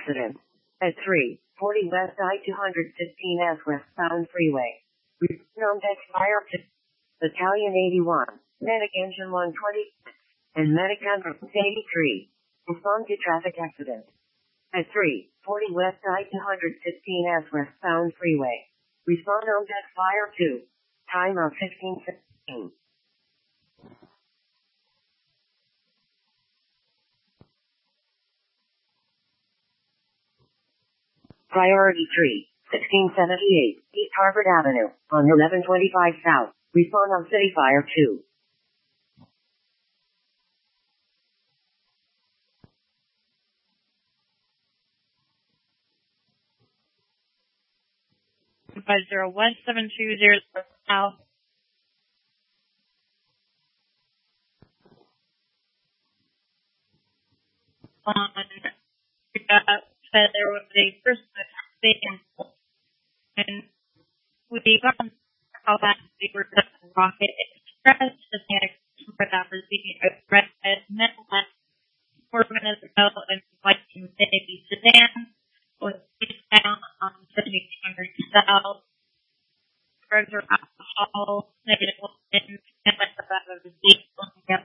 accident. At 3:40 West I-215S westbound freeway. Known to expire to Battalion 81, Medic Engine 120, and Medic Ambulance 83. Respond to traffic accident. At 3:40 West I-215S westbound freeway. Respond on deck fire 2. Time of 15:15. Priority 3, 1678, East Harvard Avenue, on 1125 South. Respond on City Fire 2. Five zero one 7200 South. Said there was a person taken, and we got how that we were the Rocket Express, the panic for that receiving a threat as mental health 4 minutes ago, and like Infinity Sedan was found on 7200 South. Drugs or alcohol, negative and like the back of the seat, looking up